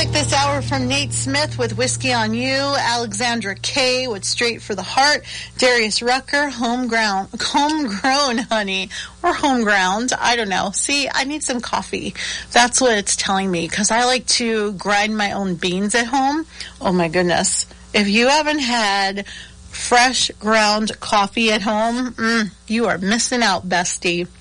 Get this hour from Nate Smith with Whiskey on You, Alexandra Kay with Straight for the Heart, Darius Rucker, Homegrown Honey, or Homeground, I don't know. See, I need some coffee. That's what it's telling me, because I like to grind my own beans at home. Oh my goodness. If you haven't had fresh ground coffee at home, you are missing out, bestie.